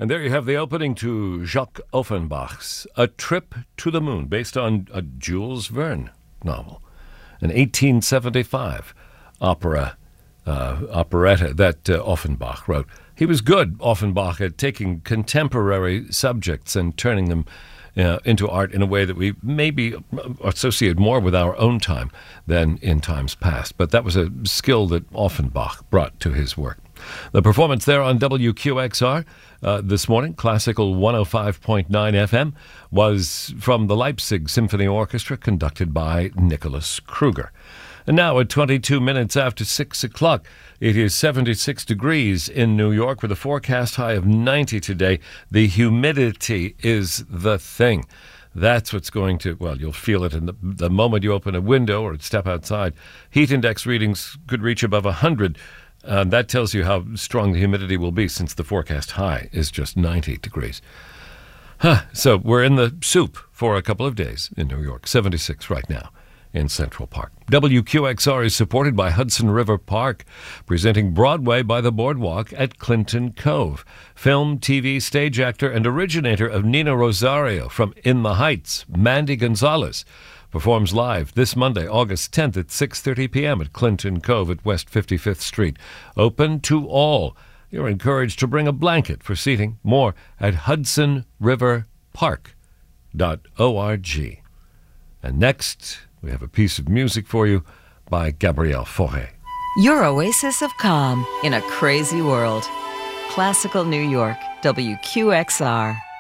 And there you have the opening to Jacques Offenbach's A Trip to the Moon, based on a Jules Verne novel, an 1875 operetta that Offenbach wrote. He was good, Offenbach, at taking contemporary subjects and turning them into art in a way that we maybe associate more with our own time than in times past. But that was a skill that Offenbach brought to his work. The performance there on WQXR this morning, Classical 105.9 FM, was from the Leipzig Symphony Orchestra, conducted by Nicholas Kruger. And now at 22 minutes after 6 o'clock, it is 76 degrees in New York with a forecast high of 90 today. The humidity is the thing. That's what's going to, well, you'll feel it in the moment you open a window or step outside. Heat index readings could reach above 100. That tells you how strong the humidity will be, since the forecast high is just 90 degrees. So we're in the soup for a couple of days in New York. 76 right now in Central Park. WQXR is supported by Hudson River Park, presenting Broadway by the Boardwalk at Clinton Cove. Film, TV, stage actor, and originator of Nina Rosario from In the Heights, Mandy Gonzalez, performs live this Monday, August 10th at 6:30 p.m. at Clinton Cove at West 55th Street. Open to all. You're encouraged to bring a blanket for seating. More at hudsonriverpark.org. And next, we have a piece of music for you by Gabrielle Fauré. Your oasis of calm in a crazy world. Classical New York, WQXR.